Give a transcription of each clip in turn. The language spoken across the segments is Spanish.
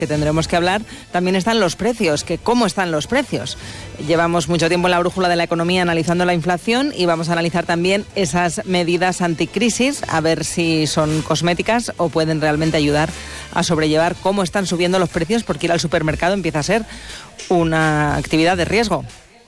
que tendremos que hablar, también están los precios, que cómo están los precios. Llevamos mucho tiempo en la brújula de la economía analizando la inflación y vamos a analizar también esas medidas anticrisis, a ver si son cosméticas o pueden realmente ayudar a sobrellevar cómo están subiendo los precios, porque ir al supermercado empieza a ser una actividad de riesgo.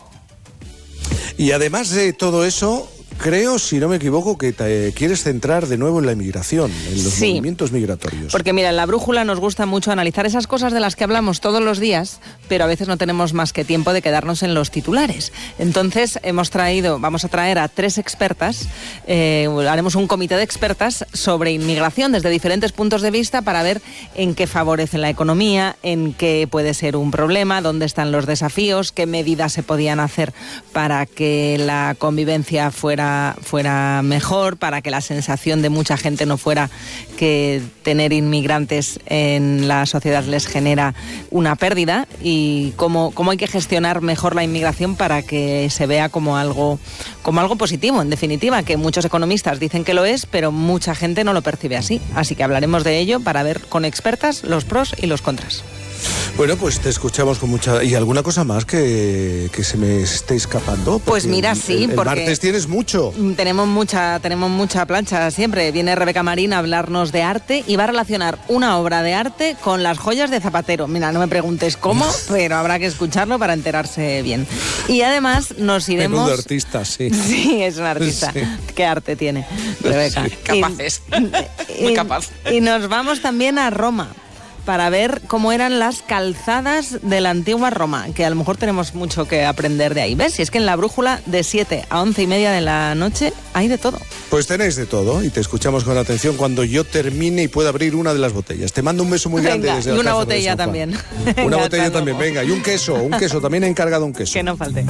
Y además de todo eso, creo, si no me equivoco, que te quieres centrar de nuevo en la inmigración, en los movimientos migratorios. Porque mira, en la brújula nos gusta mucho analizar esas cosas de las que hablamos todos los días, pero a veces no tenemos más que tiempo de quedarnos en los titulares. Entonces vamos a traer a 3 expertas, haremos un comité de expertas sobre inmigración desde diferentes puntos de vista para ver en qué favorece la economía, en qué puede ser un problema, dónde están los desafíos, qué medidas se podían hacer para que la convivencia fuera mejor, para que la sensación de mucha gente no fuera que tener inmigrantes en la sociedad les genera una pérdida, y cómo hay que gestionar mejor la inmigración para que se vea como algo positivo, en definitiva, que muchos economistas dicen que lo es, pero mucha gente no lo percibe así. Así que hablaremos de ello para ver con expertas los pros y los contras. Bueno, pues te escuchamos con mucha... ¿Y alguna cosa más que se me esté escapando? Pues mira, sí, porque el martes tienes mucho. Tenemos mucha plancha siempre. Viene Rebeca Marín a hablarnos de arte y va a relacionar una obra de arte con las joyas de Zapatero. Mira, no me preguntes cómo, pero habrá que escucharlo para enterarse bien. Y además nos iremos... Menudo artista, sí. Sí, es un artista. Sí. ¿Qué arte tiene, Rebeca? Sí. Capaces. Muy capaz. Y nos vamos también a Roma, para ver cómo eran las calzadas de la antigua Roma, que a lo mejor tenemos mucho que aprender de ahí. ¿Ves? Si es que en la brújula de 7 a 11:30 de la noche hay de todo. Pues tenéis de todo y te escuchamos con atención cuando yo termine y pueda abrir una de las botellas. Te mando un beso muy grande desde la y una casa botella también. Una botella también, venga. Y un queso, también he encargado un queso. Que no falte.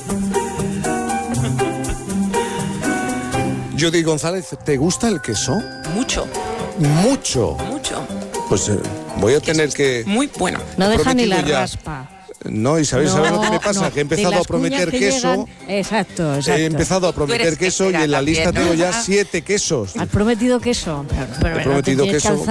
Judy González, ¿te gusta el queso? Mucho. ¿Mucho? Mucho. Pues voy a tener que... Muy bueno. No deja ni la raspa. No, y ¿sabéis lo que me pasa? Que he empezado a prometer queso. Exacto. He empezado a prometer queso y en la lista tengo ya 7 quesos. ¿Has prometido queso? Pero he prometido queso.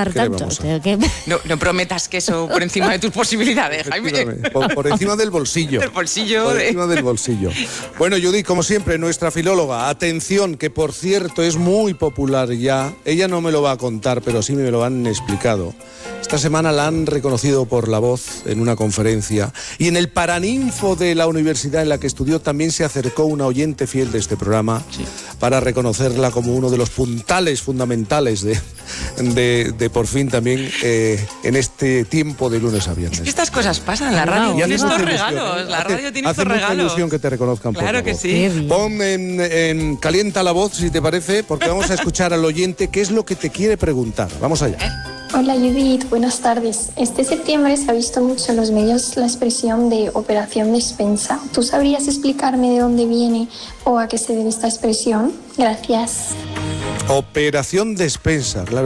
No prometas queso por encima de tus posibilidades, Jaime. Por encima del bolsillo. Por encima del bolsillo. Bueno, Judy, como siempre, nuestra filóloga, atención, que por cierto es muy popular ya. Ella no me lo va a contar, pero sí me lo han explicado. Esta semana la han reconocido por La Voz en una conferencia, y en el Paraninfo de la universidad en la que estudió también se acercó una oyente fiel de este programa para reconocerla como uno de los puntales fundamentales de por fin también en este tiempo de lunes a viernes. Es que estas cosas pasan en la radio. Tiene estos regalos. La radio tiene estos regalos. Hace mucha ilusión que te reconozcan por Claro que voz. sí. Pon en calienta la voz, si te parece, porque vamos a escuchar al oyente qué es lo que te quiere preguntar. Vamos allá. Hola Judith, buenas tardes. Este septiembre se ha visto mucho en los medios la expresión de operación despensa. ¿Tú sabrías explicarme de dónde viene o a qué se debe esta expresión? Gracias. Operación despensa, claro,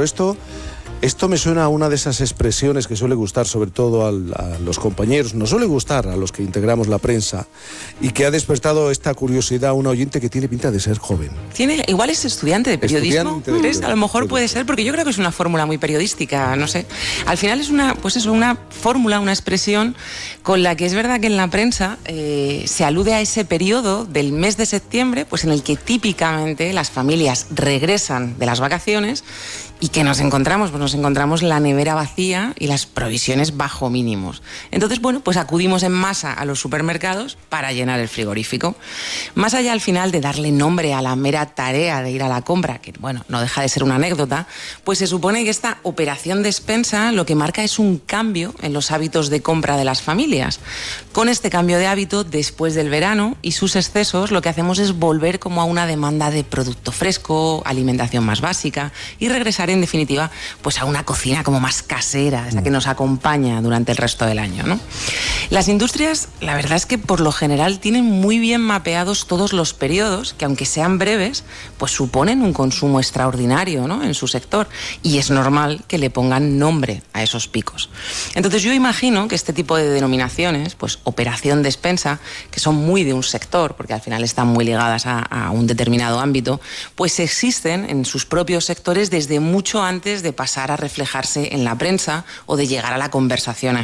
esto me suena a una de esas expresiones que suele gustar sobre todo a los compañeros, nos suele gustar a los que integramos la prensa, y que ha despertado esta curiosidad a un oyente que tiene pinta de ser joven. Igual es estudiante de periodismo. A lo mejor puede ser, porque yo creo que es una fórmula muy periodística, no sé. Al final es una fórmula, una expresión con la que es verdad que en la prensa se alude a ese periodo del mes de septiembre, pues en el que típicamente las familias regresan de las vacaciones y que nos encontramos la nevera vacía y las provisiones bajo mínimos. Entonces, pues acudimos en masa a los supermercados para llenar el frigorífico. Más allá al final de darle nombre a la mera tarea de ir a la compra, que no deja de ser una anécdota, pues se supone que esta operación despensa lo que marca es un cambio en los hábitos de compra de las familias. Con este cambio de hábito, después del verano y sus excesos, lo que hacemos es volver como a una demanda de producto fresco, alimentación más básica y regresar en definitiva pues a una cocina como más casera, esa que nos acompaña durante el resto del año, ¿no? Las industrias, la verdad es que por lo general tienen muy bien mapeados todos los periodos que, aunque sean breves, pues suponen un consumo extraordinario, ¿no?, en su sector, y es normal que le pongan nombre a esos picos. Entonces yo imagino que este tipo de denominaciones, pues operación despensa, que son muy de un sector, porque al final están muy ligadas a un determinado ámbito, pues existen en sus propios sectores desde mucho antes de pasar a reflejarse en la prensa o de llegar a la conversación en